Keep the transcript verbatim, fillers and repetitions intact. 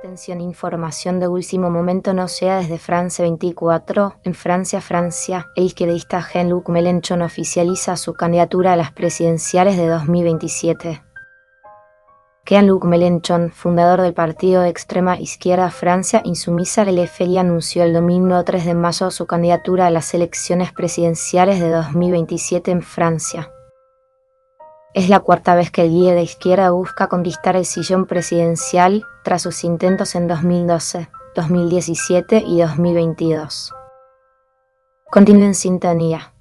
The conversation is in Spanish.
Atención, información de último momento no sea desde France veinticuatro. En Francia, Francia, el izquierdista Jean-Luc Mélenchon oficializa su candidatura a las presidenciales de dos mil veintisiete. Jean-Luc Mélenchon, fundador del partido de extrema izquierda Francia Insumisa, L F I, anunció el domingo tres de mayo su candidatura a las elecciones presidenciales de dos mil veintisiete en Francia. Es la cuarta vez que el líder de izquierda busca conquistar el sillón presidencial tras sus intentos en dos mil doce, dos mil diecisiete y dos mil veintidós. Continúe en sintonía.